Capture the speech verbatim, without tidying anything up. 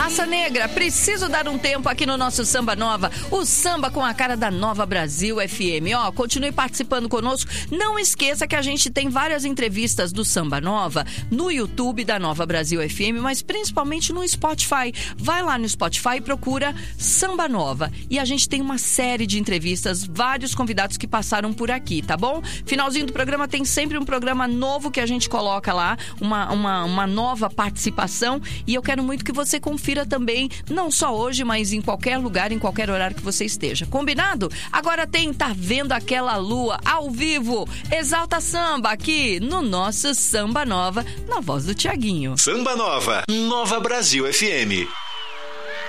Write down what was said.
Raça Negra, preciso dar um tempo aqui no nosso Samba Nova, o samba com a cara da Nova Brasil F M. Ó, continue participando conosco. Não esqueça que a gente tem várias entrevistas do Samba Nova no YouTube da Nova Brasil F M, mas principalmente no Spotify. Vai lá no Spotify e procura Samba Nova. E a gente tem uma série de entrevistas, vários convidados que passaram por aqui, tá bom? Finalzinho do programa tem sempre um programa novo que a gente coloca lá, uma, uma, uma nova participação. E eu quero muito que você confira também, não só hoje, mas em qualquer lugar, em qualquer horário que você esteja. Combinado? Agora tem Tá Vendo Aquela Lua ao vivo. Exalta Samba aqui no nosso Samba Nova, na voz do Tiaguinho. Samba Nova, Nova Brasil F M.